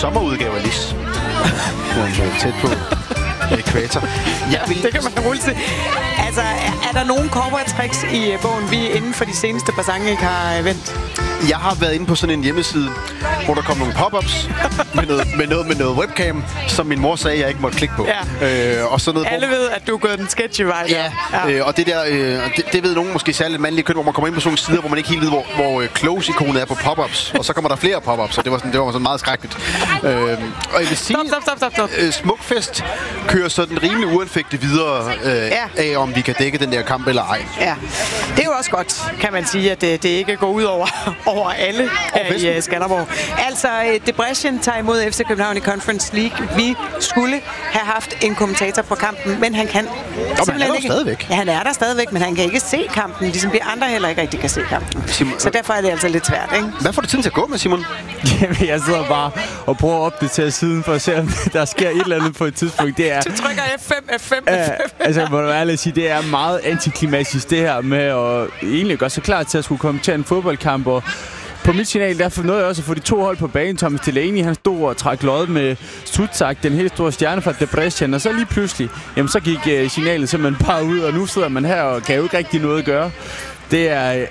sommerudgave af Lis. Tæt på ekvator. Det kan man roligt se. Altså, er der nogen cowboy-tricks i bogen, vi inden for de seneste par sange ikke har vendt? Jeg har været inde på sådan en hjemmeside, hvor der kom nogle pop-ups med noget webcam, som min mor sagde, jeg ikke måtte klikke på. Ja. Og sådan noget, alle ved, at du er gået den sketchy vej. Ja. Og det der, det ved nogen måske særligt mandlige køn, hvor man kommer ind på sådan nogle sider, hvor man ikke helt ved, hvor close-ikonet er på pop-ups. Og så kommer der flere pop-ups, og det var sådan meget skrækkeligt. Og jeg vil sige, Stop. Smukfest kører sådan rimelig uanfægtet videre af, om vi kan dække den der kamp eller ej. Ja, det er jo også godt, kan man sige, at det ikke går ud over alle i Skanderborg. Altså, Debrecen tager imod FC København i Conference League. Vi skulle have haft en kommentator på kampen, men han kan simpelthen ikke. Stadigvæk. Ja, han er der stadigvæk, men han kan ikke se kampen, ligesom vi andre heller ikke rigtig kan se kampen. Så derfor er det altså lidt svært, ikke? Hvad får du tiden til at gå med, Simon? Jamen, jeg sidder bare og prøver at opdatere siden for at se, om der sker et eller andet på et tidspunkt. Det er, du trykker F5. Altså, må du ærligt sige, det er meget antiklimatisk, det her med at egentlig gøre sig klar til at skulle kommentere en fodboldkamp. Og på mit signal, der nåede jeg også at få de to hold på banen. Thomas Delaney, han stod og trak lod med Sutzak, den helt store stjerne fra Debrecen. Og så lige pludselig, jamen så gik signalet simpelthen bare ud, og nu sidder man her og kan jo ikke rigtig noget at gøre. Det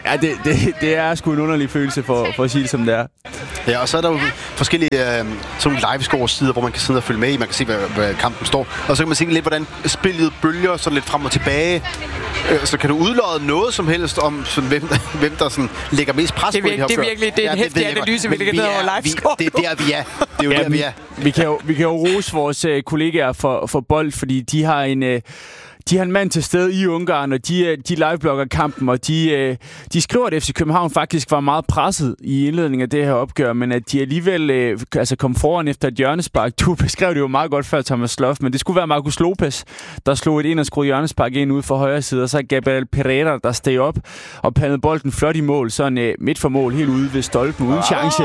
er sgu en underlig følelse for at sige det, som det er. Ja, og så er der jo forskellige sådan live-score-sider, hvor man kan sidde og følge med i. Man kan se, hvad kampen står. Og så kan man se lidt, hvordan spillet bølger sådan lidt frem og tilbage. Så kan du udlodde noget som helst om sådan, hvem der sådan lægger mest pres på det her. Det er virkelig det er en heftig analyse, vi ligger ned over live-score. Det er der, vi er. Det er jo der, vi er. Vi kan jo rose vores kollegaer for Bold, fordi de har en mand til stede i Ungarn, og de liveblogger kampen, og de skriver, at FC København faktisk var meget presset i indledningen af det her opgør, men at de alligevel kom foran efter et hjørnespark. Du beskrev det jo meget godt før, Thomas Sloff, men det skulle være Marcus Lopez, der slog et inderskruet hjørnespark ind ude for højre side, og så Gabriel Pereira, der steg op og pandede bolden flot i mål, sådan midt for mål, helt ude ved stolpen, uden chance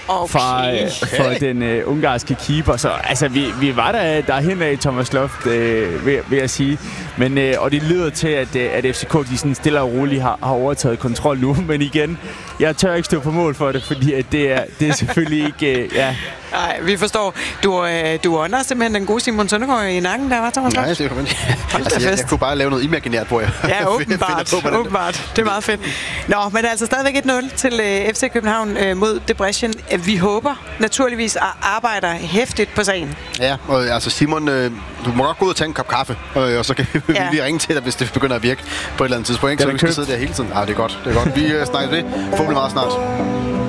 for den ungarske keeper. Så altså, vi var derhen af, Thomas Sloff, vil jeg sige. Men, og det lyder til, at FCK de sådan stille og roligt har overtaget kontrol nu. Men igen, jeg tør ikke stå på mål for det, fordi at det er selvfølgelig ikke... Nej, vi forstår. Du ånder simpelthen den gode Simon Søndergaard i nakken, der var, Thomas. Nej, det kan jeg kunne bare lave noget imaginært, hvor jeg åbenbart. Det er meget fedt. Nå, men altså stadigvæk 1-0 til FC København mod Debrecen. Vi håber naturligvis at arbejde hæftigt på sagen. Ja, og altså Simon, du må godt gå ud og tage en kop kaffe, og så kan vi lige ringe til dig, hvis det begynder at virke på et eller andet tidspunkt. Så vi skal sidde der hele tiden. Ja, det er godt. Vi snakker det. Forhåbentlig meget snart.